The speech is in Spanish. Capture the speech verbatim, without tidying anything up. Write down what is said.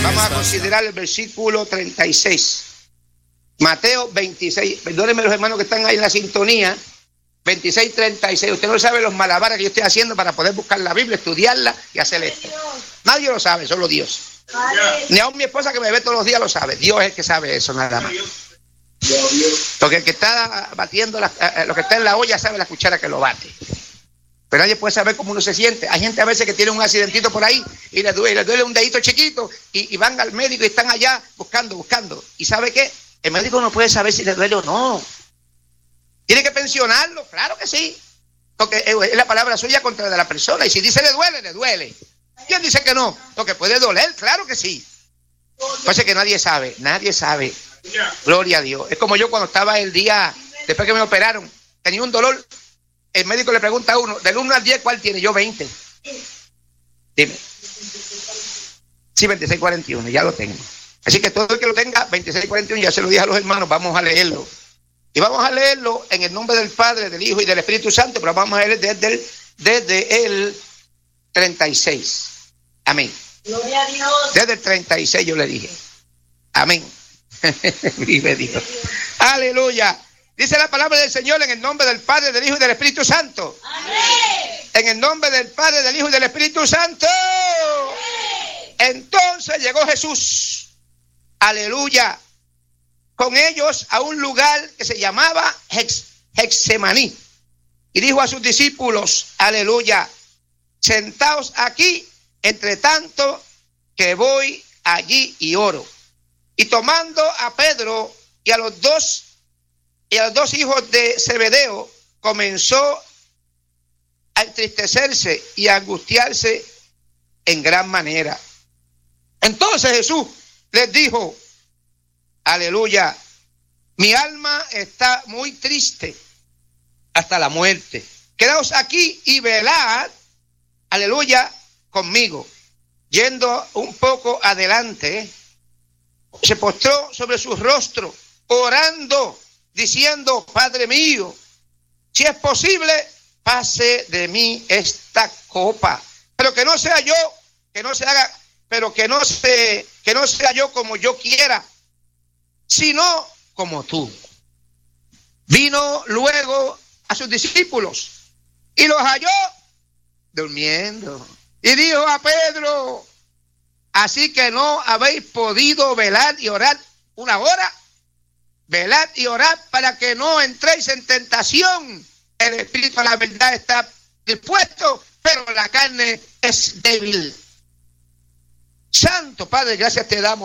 Vamos a considerar el versículo treinta y seis. Mateo veintiséis. Perdónenme los hermanos que están ahí en la sintonía. veintiséis, treinta y seis. Usted no sabe los malabares que yo estoy haciendo para poder buscar la Biblia, estudiarla y hacer esto. Nadie lo sabe, solo Dios. Ni aún mi esposa que me ve todos los días lo sabe. Dios es el que sabe eso, nada más. Porque el que está batiendo, la, lo que está en la olla sabe la cuchara que lo bate. Pero nadie puede saber cómo uno se siente. Hay gente a veces que tiene un accidentito por ahí y le duele, le duele un dedito chiquito y, y van al médico y están allá buscando, buscando. ¿Y sabe qué? El médico no puede saber si le duele o no. ¿Tiene que pensionarlo? Claro que sí. Porque es la palabra suya contra la de la persona. Y si dice le duele, le duele. ¿Quién dice que no? Lo que puede doler, claro que sí. Pues es que nadie sabe, nadie sabe. Gloria a Dios. Es como yo cuando estaba el día, después que me operaron, tenía un dolor. El médico le pregunta a uno, del uno al diez, ¿cuál tiene? Yo veinte. Dime. Sí, veintiséis, cuarenta y uno, ya lo tengo. Así que todo el que lo tenga, veintiséis, cuarenta y uno, ya se lo dije a los hermanos, vamos a leerlo. Y vamos a leerlo en el nombre del Padre, del Hijo y del Espíritu Santo, pero vamos a leer desde el, desde el treinta y seis. Amén. Gloria a Dios. Desde el treinta y seis yo le dije. Amén. Vive Dios. Aleluya. Dice la palabra del Señor en el nombre del Padre, del Hijo y del Espíritu Santo. Amén. En el nombre del Padre, del Hijo y del Espíritu Santo. Amén. Entonces llegó Jesús. Aleluya. Con ellos a un lugar que se llamaba Getsemaní. Y dijo a sus discípulos, aleluya, sentaos aquí, entre tanto que voy allí y oro. Y tomando a Pedro y a los dos y a los dos hijos de Zebedeo, comenzó a entristecerse y a angustiarse en gran manera. Entonces Jesús les dijo, aleluya, mi alma está muy triste hasta la muerte. Quedaos aquí y velad, aleluya, conmigo. Yendo un poco adelante, se postró sobre su rostro, orando, diciendo, Padre mío, si es posible, pase de mí esta copa, pero que no sea yo, que no se haga, pero que no se, que no sea yo como yo quiera, sino como tú. Vino luego a sus discípulos y los halló durmiendo. Y dijo a Pedro, así que no habéis podido velar y orar una hora. Velad y orad para que no entréis en tentación. El espíritu a la verdad está dispuesto, pero la carne es débil. Santo Padre, gracias te damos.